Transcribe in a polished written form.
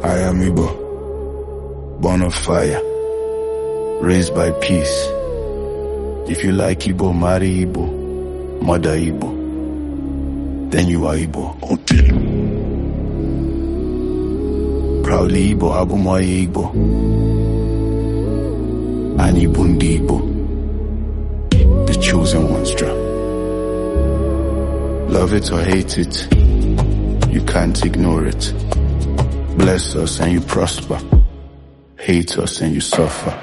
I am Igbo, born of fire, raised by peace. If you like Igbo, marry Igbo, mother Igbo, then you are Igbo. Proudly Igbo, abụmọya Igbo, anyị bụ ndị Igbo, the chosen ones. Love it or hate it, you can't ignore it. Bless us and you prosper, hate us and you suffer.